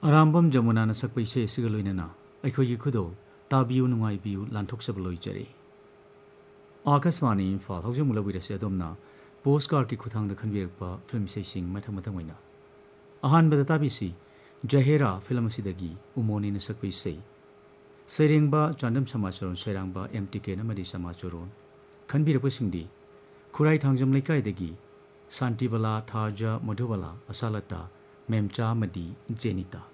ꯑꯔꯥꯝꯕꯝ ꯖꯃꯨꯅꯥꯅ ꯁꯛꯄ ꯏꯁꯩ ꯑꯁꯤꯒ ꯂꯣꯏꯅꯅ ꯑꯩꯈꯣꯏꯒꯤ ꯈꯨꯗꯣꯜ ꯇꯥꯕꯤꯌꯨ ꯅꯨꯡꯉꯥꯏꯕꯤꯌꯨ ꯂꯥꯟꯊꯣꯛꯆꯕ ꯂꯣꯏꯖꯔꯤ꯫ ꯑꯥꯀꯥꯁꯕꯥꯅꯤ ꯏꯝꯐꯥꯜ ꯍꯧꯖꯤꯛ ꯑꯃꯨꯛ ꯂꯧꯕꯤꯔꯁꯤ ꯑꯗꯣꯝꯅ ꯄꯣꯁ ꯀꯥꯔꯗꯀꯤ ꯈꯨꯠꯊꯥꯡꯗ ꯈꯟꯕꯤꯔꯛꯄ ꯐꯤल्म ꯏꯁꯩꯁꯤꯡ ꯃꯊꯪ ꯑꯣꯏꯅ ꯑꯍꯥꯟꯕꯗ ꯇꯥꯕꯤꯁꯤ ꯖꯍꯦꯔꯥ ꯐꯤल्म ꯑꯁꯤꯗꯒꯤ ꯎꯃꯣꯅꯤꯅ ꯁꯛꯄ ꯏꯁꯩ ꯁꯩꯔꯦꯡꯕ ꯆꯥꯟꯗꯝ ꯁꯃꯥꯆꯣꯔꯣꯟ ꯁꯩꯔꯥꯡꯕ ꯑꯦꯝ ꯇꯤꯀꯦꯟ ꯑꯃꯗꯤ ꯁꯃꯥꯆꯣꯔꯣꯟ ꯈꯟꯕꯤꯔꯛꯄꯁꯤꯡꯗꯤ ꯈꯨꯔꯥꯏ ꯊꯥꯡꯖꯝ ꯂꯩꯀꯥꯏꯗꯒꯤ ꯁꯥꯟꯇꯤꯕꯂꯥ ꯊꯥꯖ ꯃꯙꯨꯕꯂꯥ ꯑꯁꯥꯂꯇꯥ ꯃꯦꯝꯆꯥ ꯑꯃꯗꯤ ꯖꯦꯅꯤꯇꯥ꯫